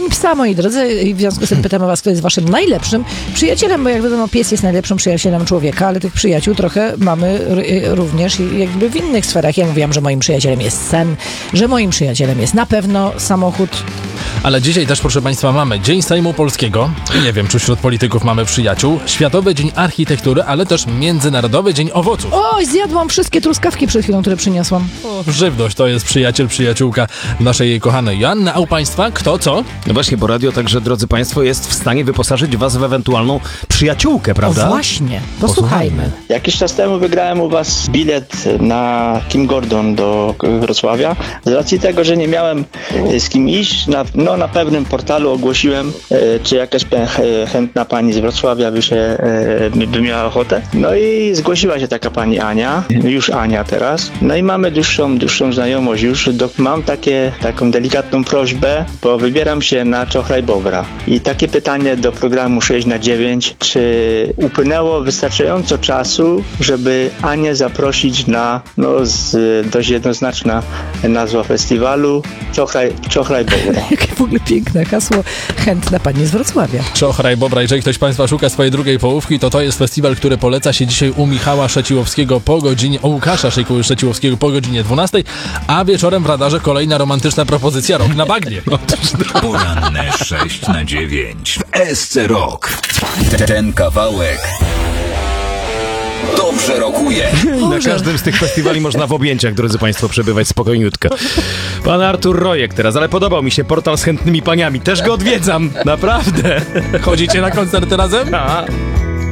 Dzień Psa, moi drodzy, i w związku z tym pytam o was, kto jest waszym najlepszym przyjacielem, bo jak wiadomo, pies jest najlepszym przyjacielem człowieka, ale tych przyjaciół trochę mamy również jakby w innych sferach. Ja mówiłam, że moim przyjacielem jest sen, że moim przyjacielem jest na pewno samochód. Ale dzisiaj też, proszę Państwa, mamy Dzień Sejmu Polskiego. Nie wiem, czy wśród polityków mamy przyjaciół. Światowy Dzień Architektury, ale też Międzynarodowy Dzień Owoców. Oj, zjadłam wszystkie truskawki przed chwilą, które przyniosłam. Żywność to jest przyjaciel, przyjaciółka naszej kochanej Joanny. A u Państwa kto co? No właśnie, bo radio także, drodzy Państwo, jest w stanie wyposażyć was w ewentualną przyjaciółkę, prawda? O właśnie, posłuchajmy. Jakiś czas temu wygrałem u was bilet na Kim Gordon do Wrocławia. Z racji tego, że nie miałem z kim iść, na pewnym portalu ogłosiłem, czy jakaś chętna pani z Wrocławia by miała ochotę. No i zgłosiła się taka pani Ania, już Ania teraz. No i mamy dłuższą znajomość już. Mam taką delikatną prośbę, bo wybieram się na Czochraj Bobra. I takie pytanie do programu 6/9. Czy upłynęło wystarczająco czasu, żeby Anię zaprosić na dość jednoznaczna nazwa festiwalu Czochraj Bobra. Jakie w ogóle piękne hasło, chętna pani z Wrocławia. Czochraj Bobra. Jeżeli ktoś z Państwa szuka swojej drugiej połówki, to jest festiwal, który poleca się dzisiaj u Michała Szeciłowskiego u Łukasza Szeciłowskiego po godzinie 12, a wieczorem w radarze kolejna romantyczna propozycja Rok na bagnie. Poranne 6/9 w SC Rock. Ten kawałek dobrze rokuje. I na każdym z tych festiwali można w objęciach, drodzy Państwo, przebywać spokojniutko. Pan Artur Rojek teraz, ale podobał mi się portal z chętnymi paniami. Też go odwiedzam, naprawdę. Chodzicie na koncerty razem? A.